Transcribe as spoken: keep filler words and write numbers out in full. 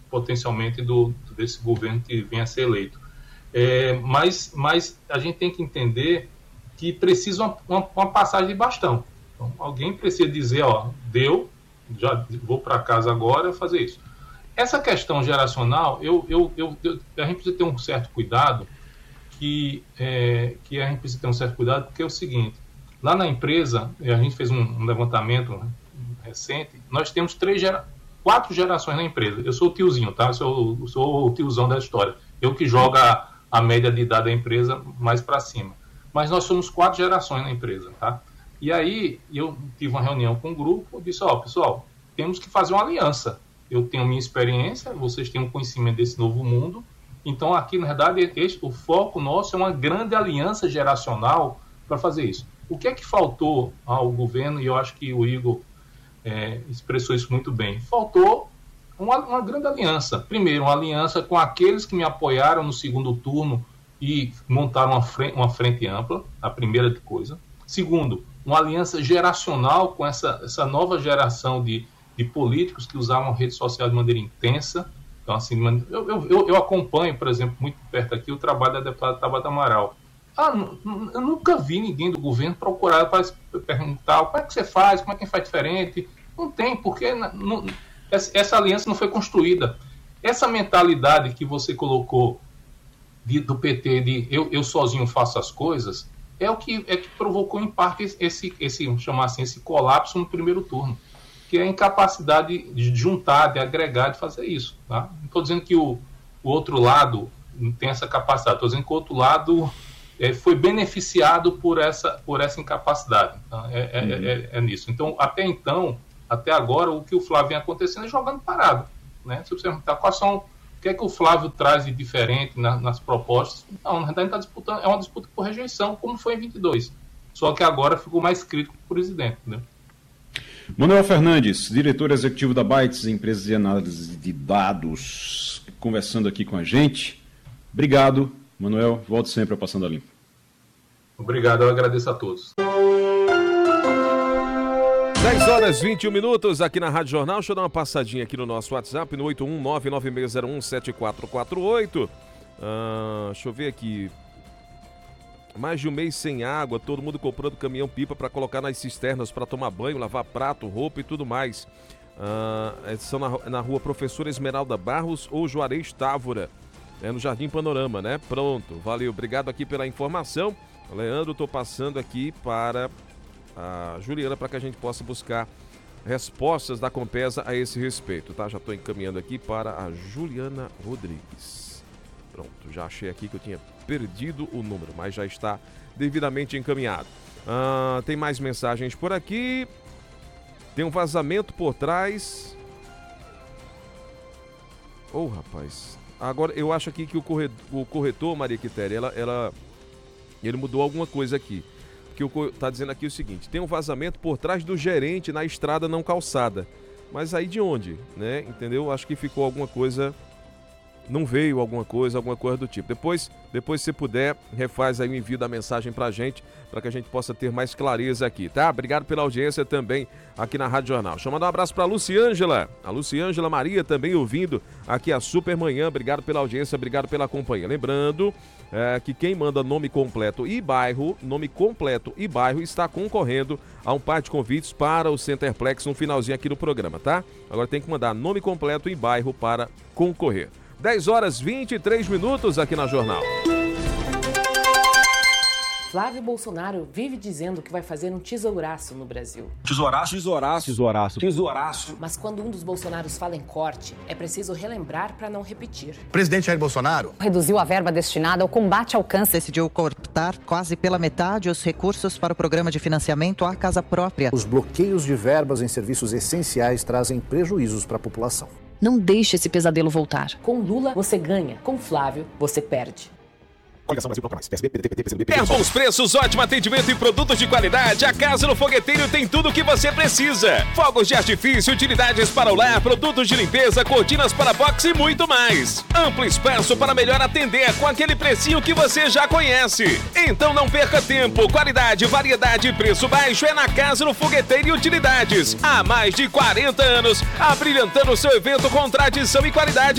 potencialmente do, desse governo que venha a ser eleito. É, mas, mas a gente tem que entender que precisa uma, uma, uma passagem de bastão. Então, alguém precisa dizer, ó, deu, já vou para casa agora fazer isso. Essa questão geracional, eu, eu, eu, eu, a gente precisa ter um certo cuidado, que, é, que a gente precisa ter um certo cuidado, porque é o seguinte, lá na empresa, a gente fez um, um levantamento, né, recente, nós temos três gera, quatro gerações na empresa. Eu sou o tiozinho, tá? Eu sou, eu sou o tiozão da história. Eu que joga a, a média de idade da empresa mais para cima. Mas nós somos quatro gerações na empresa, tá? E aí, eu tive uma reunião com o grupo, disse, ó, pessoal, temos que fazer uma aliança. Eu tenho minha experiência, vocês têm um conhecimento desse novo mundo. Então, aqui, na verdade, este, o foco nosso é uma grande aliança geracional para fazer isso. O que é que faltou ao governo, e eu acho que o Igor é, expressou isso muito bem, faltou uma, uma grande aliança. Primeiro, uma aliança com aqueles que me apoiaram no segundo turno e montaram uma frente, uma frente ampla, a primeira coisa. Segundo, uma aliança geracional com essa, essa nova geração de, de políticos que usavam a rede social de maneira intensa. Então, assim, eu, eu, eu acompanho, por exemplo, muito perto aqui, o trabalho da deputada Tabata Amaral. Ah, eu nunca vi ninguém do governo procurar para perguntar como é que você faz, como é que faz diferente. Não tem, porque não, essa aliança não foi construída. Essa mentalidade que você colocou de, do P T de eu, eu sozinho faço as coisas, é o que, é que provocou, em parte, esse, esse, vamos chamar assim, esse colapso no primeiro turno, que é a incapacidade de juntar, de agregar, de fazer isso. Tá? Não estou dizendo que o, o outro lado não tem essa capacidade, estou dizendo que o outro lado é, foi beneficiado por essa, por essa incapacidade. Tá? É, é, uhum. é, é nisso. Então, até então, até agora, o que o Flávio vem acontecendo é jogando parado. Né? Se você perguntar quais são, o que é que o Flávio traz de diferente na, nas propostas, não, na verdade, está disputando, é uma disputa por rejeição, como foi em vinte e dois. Só que agora ficou mais crítico para o presidente. Né? Manuel Fernandes, diretor executivo da Bytes, empresa de análise de dados, conversando aqui com a gente. Obrigado, Manuel. Volte sempre a Passando a Limpo. Obrigado, eu agradeço a todos. dez horas e vinte e um minutos aqui na Rádio Jornal. Deixa eu dar uma passadinha aqui no nosso WhatsApp, no oito um nove nove seis zero um sete quatro quatro oito. Ah, deixa eu ver aqui. Mais de um mês sem água, todo mundo comprando caminhão-pipa para colocar nas cisternas para tomar banho, lavar prato, roupa e tudo mais. Ah, são na, na rua Professora Esmeralda Barros ou Juarez Távora, é no Jardim Panorama, né? Pronto, valeu, obrigado aqui pela informação. Leandro, estou passando aqui para a Juliana para que a gente possa buscar respostas da Compesa a esse respeito, tá? Já estou encaminhando aqui para a Juliana Rodrigues. Pronto, já achei aqui que eu tinha perdido o número, mas já está devidamente encaminhado. Ah, tem mais mensagens por aqui. Tem um vazamento por trás. Ô, oh, rapaz. Agora, eu acho aqui que o corretor, o corretor Maria Quitéria, ela, ela, ele mudou alguma coisa aqui. Porque o, tá dizendo aqui o seguinte, tem um vazamento por trás do gerente na estrada não calçada. Mas aí de onde, né? Entendeu? Acho que ficou alguma coisa... Não veio alguma coisa, alguma coisa do tipo. Depois, depois se puder, refaz aí o envio da mensagem pra gente, para que a gente possa ter mais clareza aqui, tá? Obrigado pela audiência também aqui na Rádio Jornal. Deixa eu mandar um abraço pra Luciângela, a Luciângela Maria também ouvindo aqui a Super Manhã. Obrigado pela audiência, obrigado pela companhia. Lembrando é, que quem manda nome completo e bairro, nome completo e bairro, está concorrendo a um par de convites para o Centerplex no finalzinho aqui do programa, tá? Agora tem que mandar nome completo e bairro para concorrer. dez horas e vinte e três minutos aqui na Jornal. Flávio Bolsonaro vive dizendo que vai fazer um tesouraço no Brasil. Tesouraço? Tesouraço. Tesouraço. Tesouraço. Mas quando um dos Bolsonaros fala em corte, é preciso relembrar para não repetir. O presidente Jair Bolsonaro reduziu a verba destinada ao combate ao câncer. Decidiu cortar quase pela metade os recursos para o programa de financiamento à casa própria. Os bloqueios de verbas em serviços essenciais trazem prejuízos para a população. Não deixe esse pesadelo voltar. Com Lula, você ganha. Com Flávio, você perde. Quer bons preços, ótimo atendimento e produtos de qualidade? A Casa no Fogueteiro tem tudo o que você precisa. Fogos de artifício, utilidades para o lar, produtos de limpeza, cortinas para box e muito mais. Amplo espaço para melhor atender com aquele precinho que você já conhece. Então não perca tempo. Qualidade, variedade e preço baixo é na Casa no Fogueteiro e Utilidades. Há mais de quarenta anos, abrilhantando seu evento com tradição e qualidade.